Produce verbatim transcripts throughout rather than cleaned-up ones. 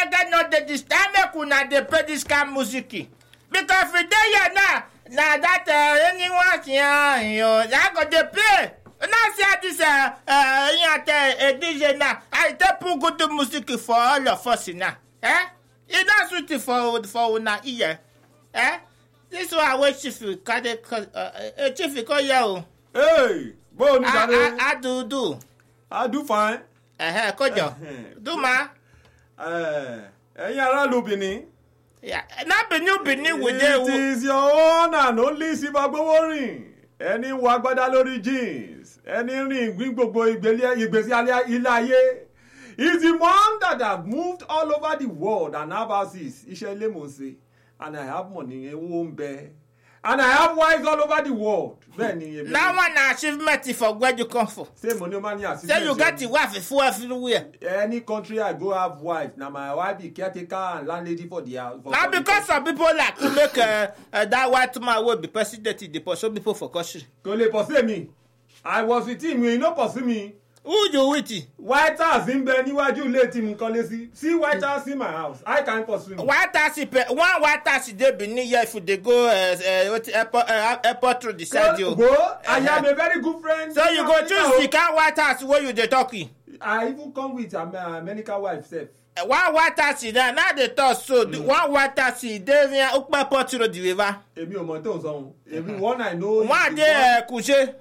reggae not the disturb make una dey play this kind music. Because if dey here now, na that uh, anyone here, you know, I go dey play. Now see this uh uh a D J now. I take put good music for all of us now. Eh? It's not suited for for una ear. Eh? This one wey chief carry uh chief call you. Hey, bo ni dare. I do do. I do fine. Eh, kojo. Do ma. Eh, ẹ̀yin ará lu Benin. Yeah, na Benin Benin we dey. It is your own and only Silver Gboworin. Ẹni wọ agbádá lórí jeans. Ẹni rìn gbín gbogbo ìgbésí ilé ayé. He's the man that have moved all over the world and have houses. Iṣẹ́ ilé mo ṣe. And I have money ewo ń bẹ. And I have wives all over the world. Bẹ́ẹ̀ni. That one na achievement for where you come from. Say money man ya achievement. Say you get the wife full everywhere. Any country I go have wife. Now my wife be caretaker and landlady for the house. Now because some people like to make uh, uh, that white man will be president, they pursue people for country. Kò lè pursue me. I was with him, he no pursue me. Who you with? White House in bẹ níwájú ilé tí mo kọ́lé sí. See White House in my house. I can't pursue him. White House, one White House dey Benin here if they go uh, uh, airport, uh, airport through the side. Go, go. Uh-huh. I am a very good friend. So you go choose the kind White House where you dey talking. I even come with um, uh, American wife sef. Uh, one White House there, now they talk so. Mm. One White House dey near airport through the river. Èmi ò mọ̀ tó ń sọ. Èmi one I know. One dey Kuje.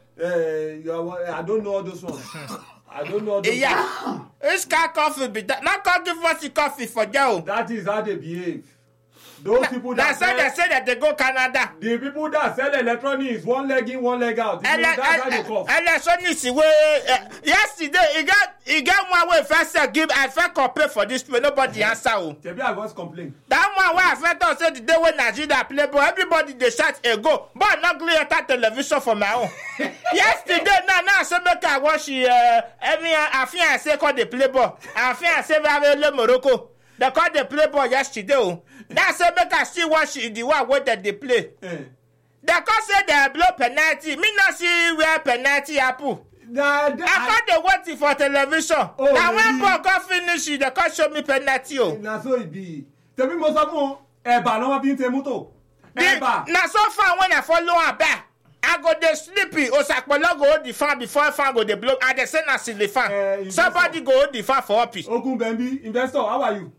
Uh, I don't know all those ones. I don't know. Yeah. Which kind of coffee be that? Not come give us the coffee for Joe. That is how they behave. Those na, people that sell, they say that they go Canada. The people that sell electronics, one leg in, one leg out. Ele- that's how they cough. Electronics, way uh, yesterday, he got he got one way first uh, give I first complain for this place. Nobody answer. Tell me I was complain. That one where I first thought said the day when Nigeria play, but everybody they shout a go. But not clear that television for my own. Yesterday, now now so make I watch uh every I feel I say call the play ball. I feel I say very Morocco. They call the play ball yesterday. Oh. That's so make I still watch the one where that they play. Eh. They call say they blow penalty. Me not see where penalty happen. Nah, I call they waiting for television. Oh, now when ball come finish, they call show me penalty. Oh. Now so it be. Tell me most of them. Eba no ma bin te moto. Eba. Now so far when I follow her back. I go dey sleepy. Osakpolo go hold the fan before fan go dey blow. I dey say na still the fan. Uh, Somebody go hold the fan for office. Ogun Bembi, investor, how are you?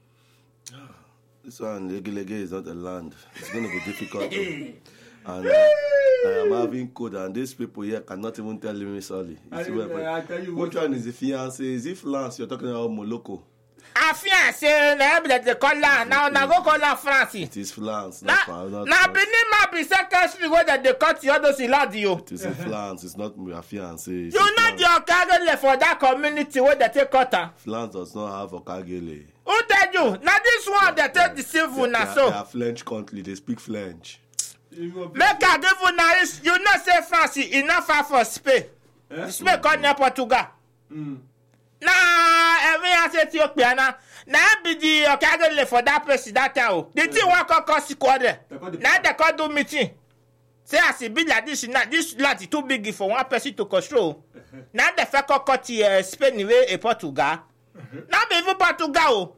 This one, Legelege is not a land. It's going to be difficult. And uh, I am having code, and these people here cannot even tell me sorry. I, I, I tell you which one is the fiance? Is it France? You're talking about Moloko. A fiance, that they call her now. Now go call her France. It is France. Not France. Now Benin might be second where that they cut the others in Ladio. It is in France. It's not a fiance. You know the Okagele for that community where they take cutter. France does not have Okagele. Who tell you? Now this one they take the civil now so. They are French country. They speak French. Make I give you now. You not say France enough for Spain. Eh? Spain called near Portugal. Mm. Nah, every answer to Ethiopia now. Now be the Okagele for that person that time. The thing want to cause quarter. Now they can't do meeting. Say as it be like this, now this land is too big for one person to control. Now they first cut the Spain away Portugal. Now be even Portugal.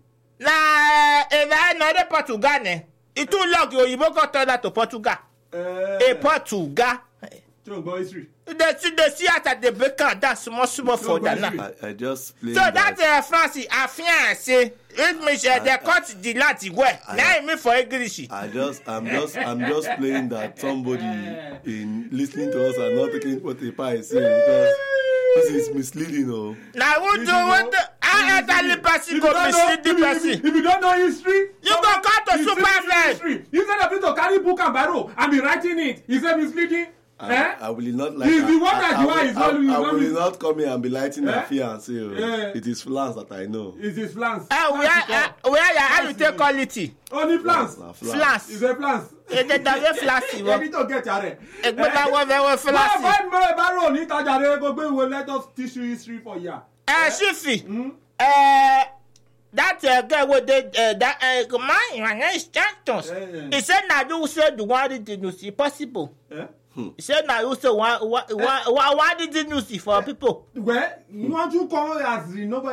Now if I know the Portugal ne, it too long you go turn that to Portugal. A Portugal. The the theater the baker that's small small for that now. I just play. So that uh, France, I fiance, it means uh, they cut the Latin way. Now I mean for English. I just, I'm just, I'm just playing that somebody in listening to us and not taking what the pie is saying because this is misleading. Oh. Now who do what? I actually person go mislead the person. If you don't know history, you go come to super friend. Instead of you to carry book and barrow and be writing it, is that misleading? I, eh? I will not like. He's the one I, that I, you I, are. Is I, not, I, I will not, not come here and be lighting eh? my fiance. Yeah. It is France that I know. It is France. Uh, where, uh, where are how you take quality? Only France. France. Is a France. It is a France. You need to get it. It is a France. Five more barrel. Need to get it. Go let us teach you history for you. Uh, Shifi. Hmm? Uh. That uh, guy with the uh, that uh, my my name is Chantos. He said now you said the one did you see possible. Yeah. Hmm. He said now you say why why why why did you see for people? Well, you want to call as the nobody.